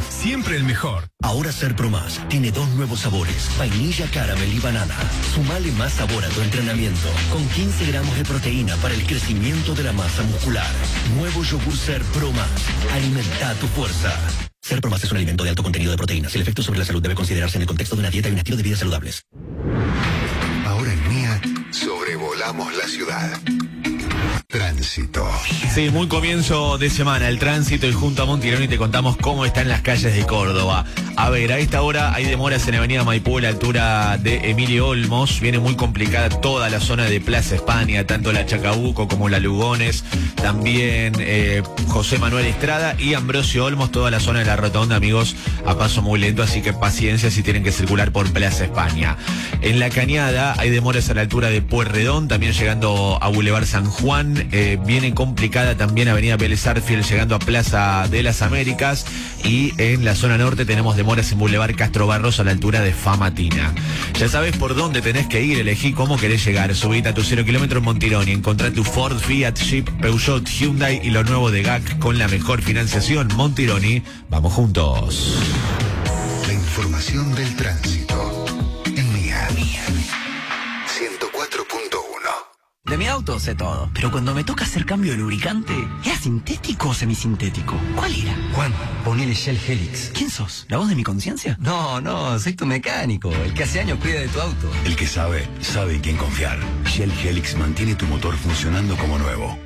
siempre el mejor. Ahora Ser Pro Más tiene 2 nuevos sabores, vainilla, caramel y banana. Sumale más sabor a tu entrenamiento, con 15 gramos de proteína para el crecimiento de la masa muscular. Nuevo yogur Ser Pro Más. Alimenta tu fuerza. Ser Pro Más es un alimento de alto contenido de proteínas. El efecto sobre la salud debe considerarse en el contexto de una dieta y un estilo de vida saludables. Ahora en Mía, sobrevolamos la ciudad. Tránsito. Sí, muy comienzo de semana, el tránsito, y junto a Montironi te contamos cómo están las calles de Córdoba. A ver, a esta hora hay demoras en Avenida Maipú a la altura de Emilio Olmos. Viene muy complicada toda la zona de Plaza España, tanto la Chacabuco como la Lugones. También José Manuel Estrada y Ambrosio Olmos, toda la zona de la Rotonda, amigos, a paso muy lento, así que paciencia si tienen que circular por Plaza España. En la Cañada hay demoras a la altura de Pueyrredón, también llegando a Boulevard San Juan. Viene complicada también Avenida Vélez Arfiel llegando a Plaza de las Américas, y en la zona norte tenemos demoras en Boulevard Castro Barros a la altura de Famatina. Ya sabes por dónde tenés que ir, elegí cómo querés llegar. Subite a tu 0 kilómetro en Montironi, encontrá tu Ford, Fiat, Jeep, Peugeot, Hyundai y lo nuevo de GAC con la mejor financiación. Montironi, vamos juntos. La información del tránsito en Mía. 104.1. De mi auto sé todo, pero cuando me toca hacer cambio de lubricante, ¿era sintético o semisintético? ¿Cuál era? Juan, ponele Shell Helix. ¿Quién sos? ¿La voz de mi conciencia? No, soy tu mecánico, el que hace años cuida de tu auto. El que sabe en quién confiar. Shell Helix mantiene tu motor funcionando como nuevo.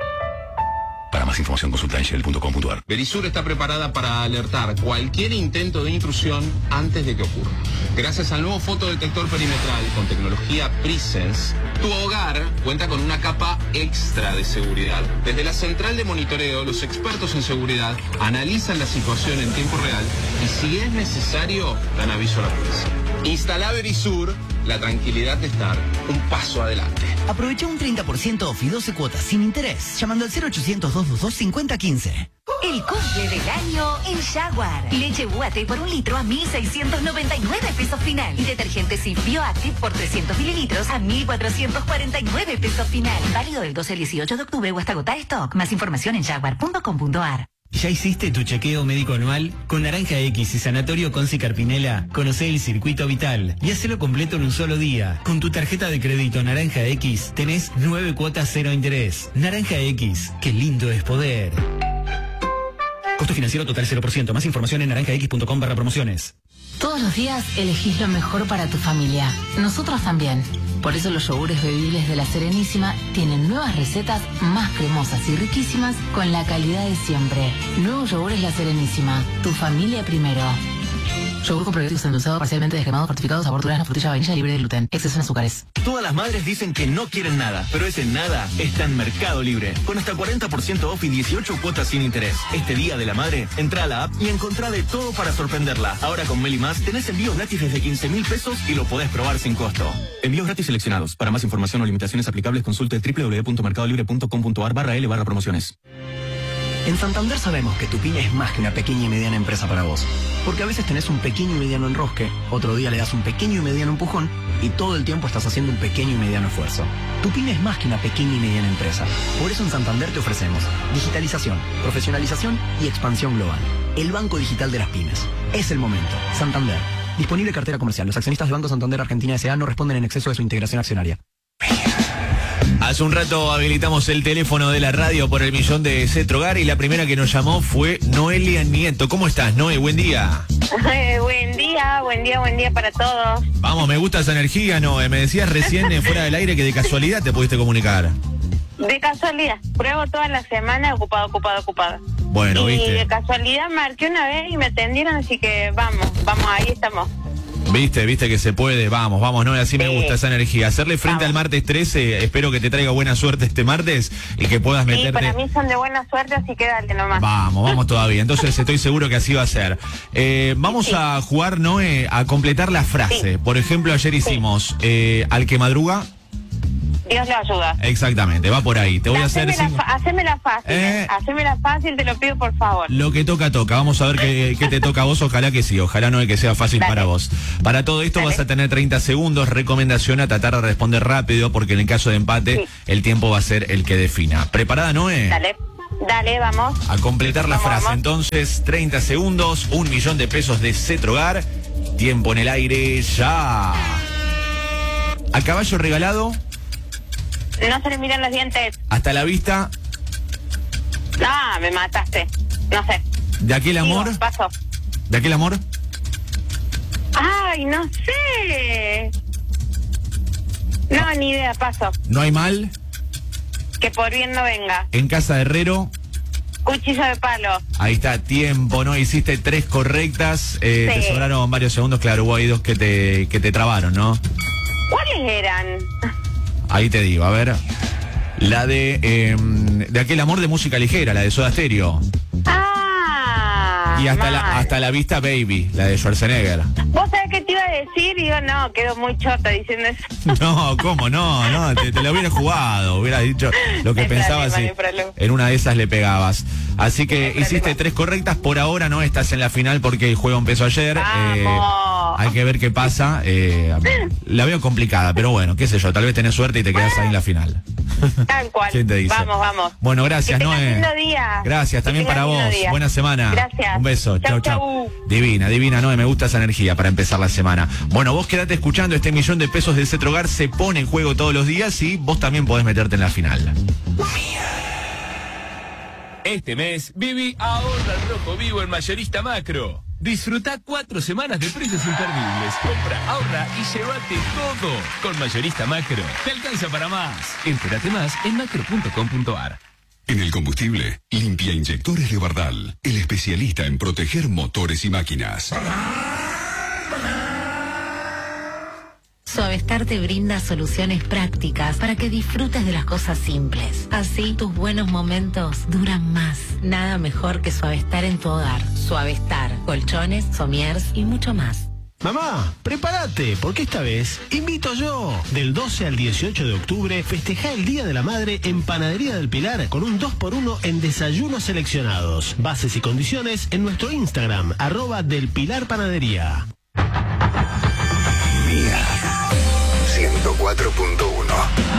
Para más información consulta en shell.com.ar. Verisur está preparada para alertar cualquier intento de intrusión antes de que ocurra. Gracias al nuevo fotodetector perimetral con tecnología Presence, tu hogar cuenta con una capa extra de seguridad. Desde la central de monitoreo, los expertos en seguridad analizan la situación en tiempo real y, si es necesario, dan aviso a la policía. Instala Verisur, la tranquilidad de estar un paso adelante. Aprovecha un 30% off y 12 cuotas sin interés, llamando al 0800-222-5015. El cumple del año en Jaguar. Leche Guate por 1 litro a 1.699 pesos final. Y detergente Cif Bioactive por 300 mililitros a 1.449 pesos final. Válido del 12 al 18 de octubre o hasta agotar stock. Más información en jaguar.com.ar. ¿Ya hiciste tu chequeo médico anual? Con Naranja X y Sanatorio Conce Carpinela, conocé el circuito vital y hacelo completo en un solo día. Con tu tarjeta de crédito Naranja X tenés 9 cuotas 0 interés. Naranja X, qué lindo es poder. Costo financiero total 0%. Más información en naranjax.com/promociones. Todos los días elegís lo mejor para tu familia. Nosotros también. Por eso los yogures bebibles de La Serenísima tienen nuevas recetas más cremosas y riquísimas con la calidad de siempre. Nuevos yogures La Serenísima. Tu familia primero. Yogur con probióticos endulzado, parcialmente descremado, fortificado, sabor durazno, frutilla, vainilla, libre de gluten. Exceso en azúcares. Todas las madres dicen que no quieren nada, pero ese nada está en Mercado Libre. Con hasta 40% off y 18 cuotas sin interés. Este Día de la Madre, entra a la app y encontrá de todo para sorprenderla. Ahora con Meli Más tenés envíos gratis desde 15.000 pesos y lo podés probar sin costo. Envíos gratis seleccionados. Para más información o limitaciones aplicables consulte www.mercadolibre.com.ar/L/promociones. En Santander sabemos que tu pyme es más que una pequeña y mediana empresa para vos. Porque a veces tenés un pequeño y mediano enrosque, otro día le das un pequeño y mediano empujón y todo el tiempo estás haciendo un pequeño y mediano esfuerzo. Tu pyme es más que una pequeña y mediana empresa. Por eso en Santander te ofrecemos digitalización, profesionalización y expansión global. El banco digital de las pymes. Es el momento. Santander. Disponible cartera comercial. Los accionistas de Banco Santander Argentina S.A. no responden en exceso de su integración accionaria. Hace un rato habilitamos el teléfono de la radio por el millón de Cetrogar y la primera que nos llamó fue Noelia Nieto. ¿Cómo estás, Noé? Buen día. Buen día para todos. Vamos, me gusta esa energía, Noé. Me decías recién fuera del aire que de casualidad te pudiste comunicar. De casualidad. Pruebo toda la semana ocupada. Bueno, y viste. de casualidad marqué una vez y me atendieron, así que vamos, ahí estamos. Viste que se puede, vamos, no, así me gusta esa energía. Hacerle frente al martes 13, espero que te traiga buena suerte este martes y que puedas meterte. Sí, para mí son de buena suerte, así que dale nomás. Vamos todavía, entonces estoy seguro que así va a ser. Vamos a jugar, Noé, a completar la frase. Sí. Por ejemplo, ayer hicimos al que madruga, Dios lo ayuda. Exactamente, va por ahí. Te voy a hacer... Hacémela fácil, te lo pido por favor. Lo que toca. Vamos a ver qué te toca a vos. Ojalá que sí, ojalá no que sea fácil para vos. Para todo esto vas a tener 30 segundos. Recomendación a tratar de responder rápido porque en el caso de empate el tiempo va a ser el que defina. ¿Preparada, Noé? Dale. Dale, vamos. A completar la Vamos, frase, vamos. entonces, 30 segundos, 1 millón de pesos de Cetrogar. Tiempo en el aire, ya. A caballo regalado, No se le miran los dientes. hasta la vista, Ah, me mataste. No sé. de aquel amor, Sigo, paso. de aquel amor, Ay, no sé. No, ni idea, paso. no hay mal, Que por bien no venga. en casa de herrero. Cuchillo de palo. Ahí está, tiempo, ¿no? Hiciste 3 correctas, te Sí. sobraron varios segundos, claro, hubo ahí 2 que te trabaron, ¿no? ¿Cuáles eran? Ahí te digo, a ver. La de aquel amor de música ligera, la de Soda Stereo. Ah, Y mal. hasta la vista Baby, la de Schwarzenegger. ¿Vos sabés qué te iba a decir? Digo, no, quedó muy chota diciendo eso. No, ¿cómo? No, te lo hubiera jugado, hubiera dicho lo que No hay pensabas problema, y no hay problema. en una de esas le pegabas. Así que No hay hiciste problema. 3 correctas, por ahora no estás en la final porque el juego empezó ayer. Vamos. Hay que ver qué pasa. La veo complicada, pero bueno, qué sé yo, tal vez tenés suerte y te quedás ahí en la final. Tal cual. ¿Quién te dice? Vamos, vamos. Bueno, gracias, Que tengas Noé. lindo día. Gracias, Que también tengas para lindo vos. día. Buena semana. Gracias. Un beso. Chau, Chau, chau. chau. Divina, Noé, me gusta esa energía para empezar la semana. Bueno, vos quedate escuchando, este millón de pesos de Cetrogar se pone en juego todos los días y vos también podés meterte en la final. Este mes, Vivi ahorra al rojo vivo en Mayorista Macro. Disfruta 4 semanas de precios imperdibles. Compra, ahorra y llévate todo. Con Mayorista Macro, te alcanza para más. Entérate más en macro.com.ar. En el combustible, Limpia Inyectores de Bardal, el especialista en proteger motores y máquinas. Suavestar te brinda soluciones prácticas para que disfrutes de las cosas simples. Así, tus buenos momentos duran más. Nada mejor que Suavestar en tu hogar. Suavestar, colchones, somiers y mucho más. Mamá, prepárate, porque esta vez invito yo. Del 12 al 18 de octubre, festeja el Día de la Madre en Panadería del Pilar con un 2x1 en desayunos seleccionados. Bases y condiciones en nuestro Instagram, @delpilarpanadería. Mía 104.1.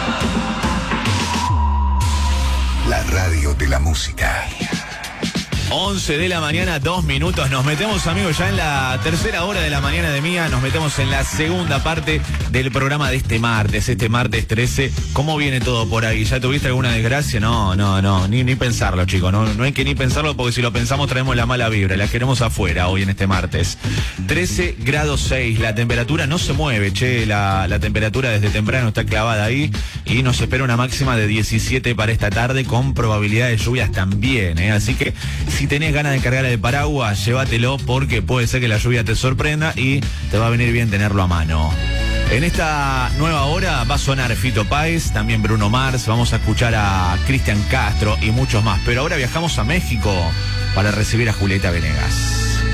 La radio de la música. 11 de la mañana, 2 minutos. Nos metemos, amigos, ya en la tercera hora de la mañana de Mía. Nos metemos en la segunda parte del programa de este martes 13. ¿Cómo viene todo por ahí? ¿Ya tuviste alguna desgracia? No, ni pensarlo, chicos. No hay que ni pensarlo porque si lo pensamos traemos la mala vibra. La queremos afuera hoy en este martes. 13 grados 6. La temperatura no se mueve, che. La temperatura desde temprano está clavada ahí y nos espera una máxima de 17 para esta tarde con probabilidad de lluvias también, ¿eh? Así que si tenés ganas de cargar el paraguas, llévatelo porque puede ser que la lluvia te sorprenda y te va a venir bien tenerlo a mano. En esta nueva hora va a sonar Fito Páez, también Bruno Mars, vamos a escuchar a Cristian Castro y muchos más. Pero ahora viajamos a México para recibir a Julieta Venegas.